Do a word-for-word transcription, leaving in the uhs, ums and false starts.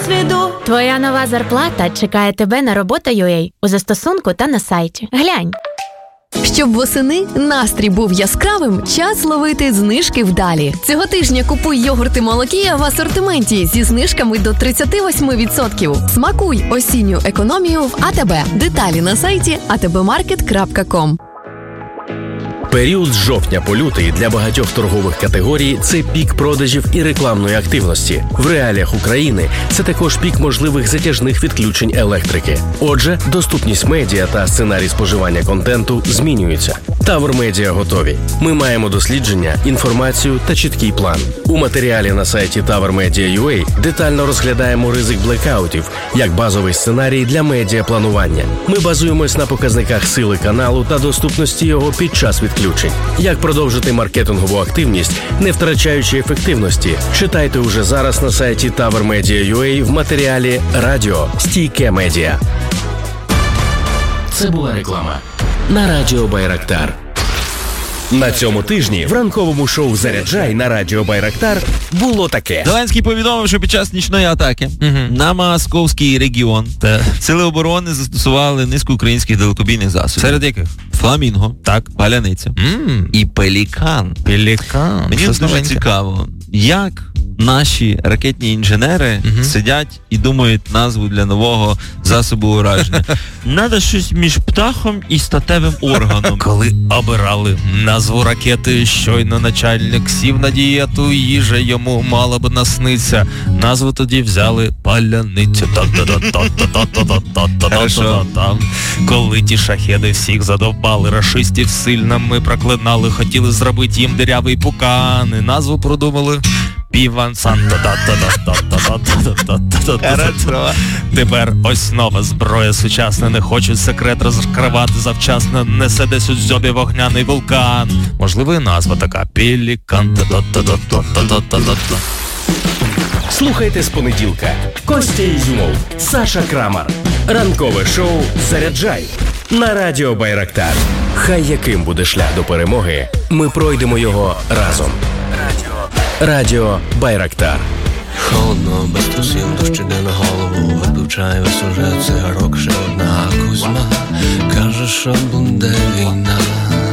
досвіду. Твоя нова зарплата чекає тебе на робота точка ю а у застосунку та на сайті. Глянь. Щоб восени настрій був яскравим, час ловити знижки вдалі. Цього тижня купуй йогурти Молокія в асортименті зі знижками до тридцять вісім відсотків. Смакуй осінню економію в АТБ. Деталі на сайті а те бе маркет крапка ком. Період з жовтня по лютий для багатьох торгових категорій – це пік продажів і рекламної активності. В реаліях України це також пік можливих затяжних відключень електрики. Отже, доступність медіа та сценарій споживання контенту змінюються. Тавр Медіа готові. Ми маємо дослідження, інформацію та чіткий план. У матеріалі на сайті тавр медіа крапка ю а детально розглядаємо ризик блекаутів як базовий сценарій для медіапланування. Ми базуємось на показниках сили каналу та доступності його під час відключень. Як продовжити маркетингову активність, не втрачаючи ефективності? Читайте уже зараз на сайті тавр медіа крапка ю а в матеріалі «Радіо. Стійке медіа». Це була реклама на Радіо Байрактар. На цьому тижні в ранковому шоу «Заряджай» на Радіо Байрактар було таке. Зеленський повідомив, що під час нічної атаки угу. на Московський регіон та сили оборони застосували низку українських далекобійних засобів. Серед яких? Фламінго, так, паляниця mm. і пелікан. Пелікан. Мені дуже новеньке. Цікаво, як наші ракетні інженери uh-huh. сидять і думають назву для нового засобу ураження. Надо щось між птахом і статевим органом. Коли обирали назву ракети, щойно начальник сів на дієту, їжа йому мала б насниться. Назву тоді взяли паляницю. Коли ті шахеди всіх задовбали, рашистів сильно ми проклинали, хотіли зробити їм дирявий пукан, і назву продумали Піван Санта. Тепер ось нова зброя сучасна, не хочуть секрет розкривати завчасно, несе десь у дзьобі вогняний вулкан. Можливо, і назва така Пелікан. Слухайте з понеділка. Костя Ізюмов, Саша Крамар. Ранкове шоу «Заряджай» на Радіо Байрактар. Хай яким буде шлях до перемоги, ми пройдемо його разом. Радіо Байрактар. Холодно, без трусів, дощ іде на голову, випивчає весь уже цигарок, ще одна Кузьма каже, що буде війна.